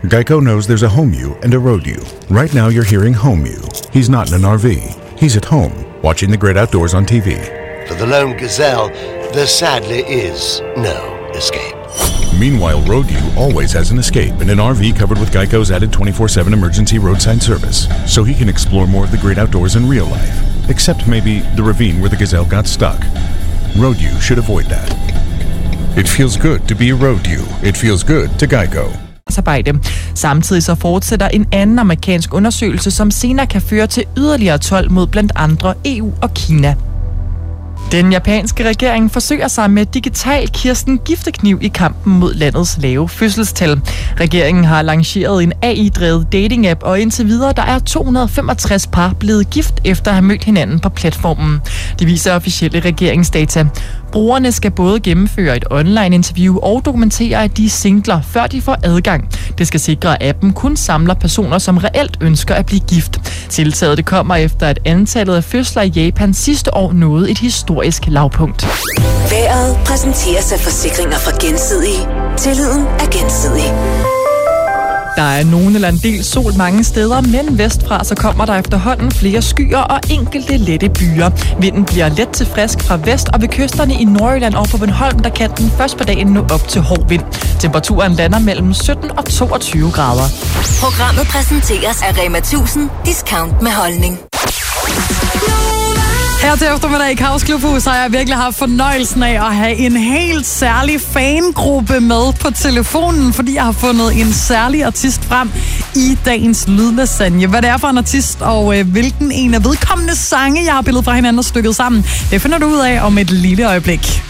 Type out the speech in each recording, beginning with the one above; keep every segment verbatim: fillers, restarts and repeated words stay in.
Geico knows there's a home you and a road you. Right now you're hearing home you. He's not in an R V. He's at home, watching the great outdoors on T V. For the lone gazelle, there sadly is no escape. Meanwhile, road you always has an escape in an R V covered with Geico's added twenty-four seven emergency roadside service, so he can explore more of the great outdoors in real life. Except maybe the ravine where the gazelle got stuck. Road you should avoid that. It feels good to be a road you. It feels good to Geico. Arbejde. Samtidig så fortsætter en anden amerikansk undersøgelse, som senere kan føre til yderligere told mod blandt andre E U og Kina. Den japanske regering forsøger sig med digital Kirsten giftekniv i kampen mod landets lave fødselstal. Regeringen har lanceret en A I-drevet dating-app, og indtil videre der er to hundrede og femogtres par blevet gift efter at have mødt hinanden på platformen. Det viser officielle regeringsdata. Brugerne skal både gennemføre et online-interview og dokumentere, at de er singler, før de får adgang. Det skal sikre, at appen kun samler personer, som reelt ønsker at blive gift. Tiltaget det kommer efter, at antallet af fødsler i Japan sidste år nåede et historisk lavpunkt. Været præsenteres af Forsikringer fra Gensidige. Tilliden er gensidig. Der er nogen eller en del sol mange steder, men vestfra så kommer der efterhånden flere skyer og enkelte lette byer. Vinden bliver let til frisk fra vest, og ved kysterne i Nordjylland og på Bornholm, der kan den først på dagen nå op til hård vind. Temperaturen lander mellem sytten og toogtyve grader. Programmet præsenteres af Rema tusind Discount med holdning. Her til eftermiddag i Kaos Klubhus har jeg virkelig haft fornøjelsen af at have en helt særlig fangruppe med på telefonen, fordi jeg har fundet en særlig artist frem i dagens lydlasagne. Hvad det er for en artist, og øh, hvilken en af vedkommende sange, jeg har pillet fra hinanden og stykket sammen, det finder du ud af om et lille øjeblik.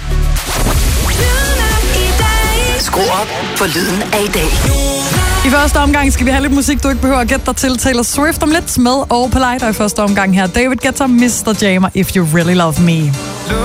Skru op for lyden af i dag. I første omgang skal vi have lidt musik, du ikke behøver at gætte dig til. Taylor Swift om lidt med og på light, og i første omgang her David Guetta, mister Jammer, If You Really Love Me.